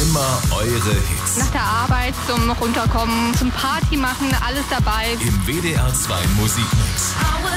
immer eure Hits. Nach der Arbeit zum Runterkommen, zum Party machen, alles dabei. Im WDR 2 Musikmix.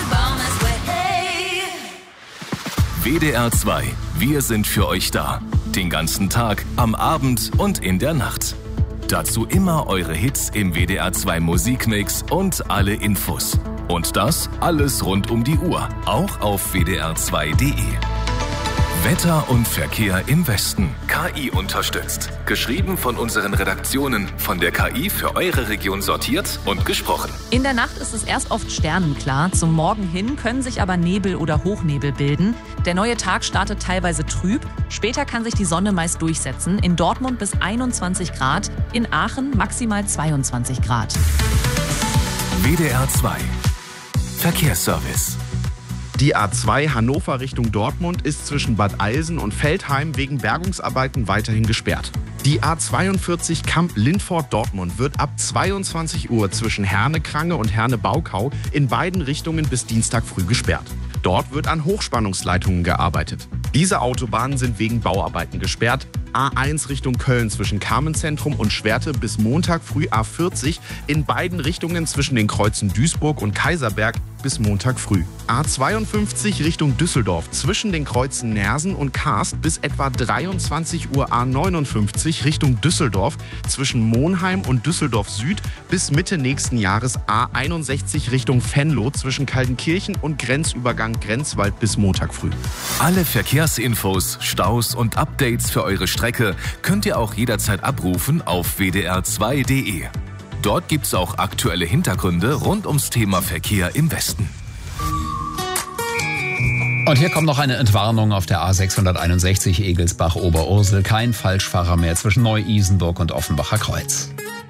WDR 2, wir sind für euch da. Den ganzen Tag, am Abend und in der Nacht. Dazu immer eure Hits im WDR 2 Musikmix und alle Infos. Und das alles rund um die Uhr, auch auf wdr2.de. Wetter und Verkehr im Westen. KI unterstützt. Geschrieben von unseren Redaktionen. Von der KI für eure Region sortiert und gesprochen. In der Nacht ist es erst oft sternenklar. Zum Morgen hin können sich aber Nebel oder Hochnebel bilden. Der neue Tag startet teilweise trüb. Später kann sich die Sonne meist durchsetzen. In Dortmund bis 21 Grad. In Aachen maximal 22 Grad. WDR 2. Verkehrsservice. Die A2 Hannover Richtung Dortmund ist zwischen Bad Eilsen und Veltheim wegen Bergungsarbeiten weiterhin gesperrt. Die A42 Kamp-Lindfort-Dortmund wird ab 22 Uhr zwischen Herne-Krange und Herne-Baukau in beiden Richtungen bis Dienstag früh gesperrt. Dort wird an Hochspannungsleitungen gearbeitet. Diese Autobahnen sind wegen Bauarbeiten gesperrt. A1 Richtung Köln zwischen Carmenzentrum und Schwerte bis Montag früh A40 in beiden Richtungen zwischen den Kreuzen Duisburg und Kaiserberg bis Montag früh. A52 Richtung Düsseldorf zwischen den Kreuzen Nersen und Karst bis etwa 23 Uhr. A59 Richtung Düsseldorf zwischen Monheim und Düsseldorf Süd bis Mitte nächsten Jahres. A61 Richtung Venlo zwischen Kaltenkirchen und Grenzübergang Grenzwald bis Montag früh. Alle Verkehrsinfos, Staus und Updates für eure Strecke könnt ihr auch jederzeit abrufen auf wdr2.de. Dort gibt's auch aktuelle Hintergründe rund ums Thema Verkehr im Westen. Und hier kommt noch eine Entwarnung auf der A661 Egelsbach-Oberursel. Kein Falschfahrer mehr zwischen Neu-Isenburg und Offenbacher Kreuz.